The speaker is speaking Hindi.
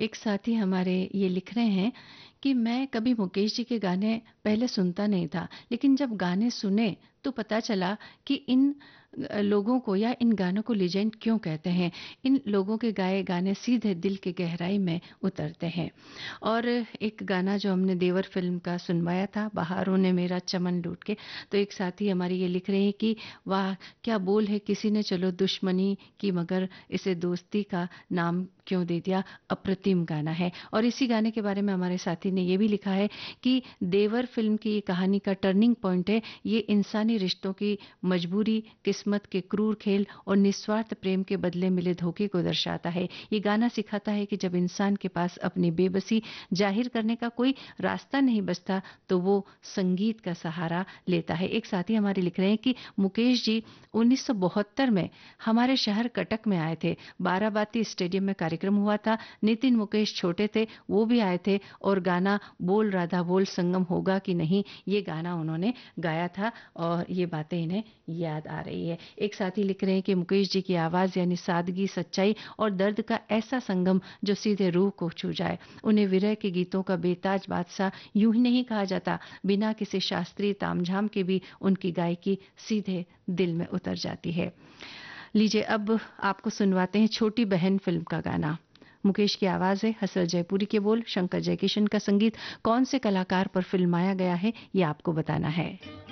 एक साथी हमारे ये लिख रहे हैं कि मैं कभी मुकेश जी के गाने पहले सुनता नहीं था, लेकिन जब गाने सुने तो पता चला कि इन लोगों को या इन गानों को लीजेंड क्यों कहते हैं। इन लोगों के गाए गाने सीधे दिल की गहराई में उतरते हैं। और एक गाना जो हमने देवर फ़िल्म का सुनवाया था, बहारों ने मेरा चमन लूट के, तो एक साथी हमारी ये लिख रहे हैं कि वाह! क्या बोल है, किसी ने चलो दुश्मनी की मगर इसे दोस्ती का नाम क्यों दे दिया, अप्रतिम गाना है। और इसी गाने के बारे में हमारे साथी ने ये भी लिखा है कि देवर फ़िल्म की ये कहानी का टर्निंग पॉइंट है। ये इंसानी रिश्तों की मजबूरी, किस्मत के क्रूर खेल और निस्वार्थ प्रेम के बदले मिले धोखे को दर्शाता है। ये गाना सिखाता है कि जब इंसान के पास अपनी बेबसी जाहिर करने का कोई रास्ता नहीं बचता, तो वो संगीत का सहारा लेता है। एक साथी हमारे लिख रहे हैं कि मुकेश जी 1972 में हमारे शहर कटक में आए थे। बाराबाती स्टेडियम में कार्यक्रम हुआ था। नितिन मुकेश छोटे थे, वो भी आए थे और गाना बोल राधा बोल संगम होगा कि नहीं, ये गाना उन्होंने गाया था और ये बातें इन्हें याद आ रही है। एक साथी लिख रहे हैं कि मुकेश जी की आवाज़ यानी सादगी, सच्चाई और दर्द का ऐसा संगम जो सीधे रूह को छू जाए। उन्हें विरह के गीतों का बेताज बादशाह यूं ही नहीं कहा जाता, बिना किसी शास्त्रीय तामझाम के भी उनकी गायकी सीधे दिल में उतर जाती है। लीजिए अब आपको सुनवाते हैं छोटी बहन फ़िल्म का गाना। मुकेश की आवाज़ है, हसरत जयपुरी के बोल, शंकर जयकिशन का संगीत। कौन से कलाकार पर फ़िल्माया गया है, ये आपको बताना है।